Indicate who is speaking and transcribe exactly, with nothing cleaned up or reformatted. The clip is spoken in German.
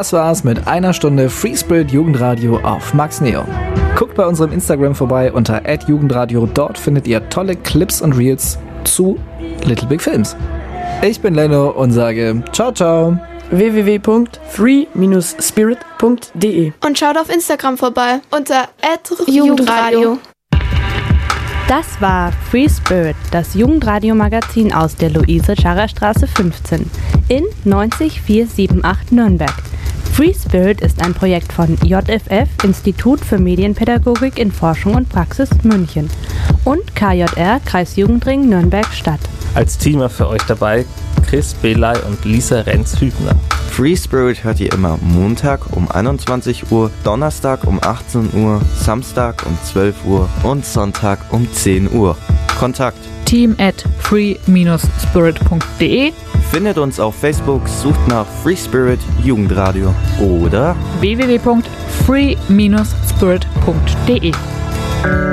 Speaker 1: Das war's mit einer Stunde Free Spirit Jugendradio auf Max Neo. Guckt bei unserem Instagram vorbei unter at jugendradio. Dort findet ihr tolle Clips und Reels zu Little Big Films. Ich bin Leno und sage ciao, ciao.
Speaker 2: w w w punkt free spirit punkt d e
Speaker 3: Und schaut auf Instagram vorbei unter at jugendradio.
Speaker 4: Das war Free Spirit, das Jugendradio-Magazin aus der Luise-Scharrer-Straße fünfzehn in neunzig vierhundertachtzig Nürnberg. Free Spirit ist ein Projekt von J F F, Institut für Medienpädagogik in Forschung und Praxis München, und K J R, Kreisjugendring Nürnberg-Stadt.
Speaker 5: Als Teamer für euch dabei Chris Belay und Lisa Renz-Hübner.
Speaker 6: Free Spirit hört ihr immer Montag um einundzwanzig Uhr, Donnerstag um achtzehn Uhr, Samstag um zwölf Uhr und Sonntag um zehn Uhr. Kontakt:
Speaker 7: team at free spirit punkt d e.
Speaker 6: Findet uns auf Facebook, sucht nach Free Spirit Jugendradio oder
Speaker 7: w w w punkt free spirit punkt d e.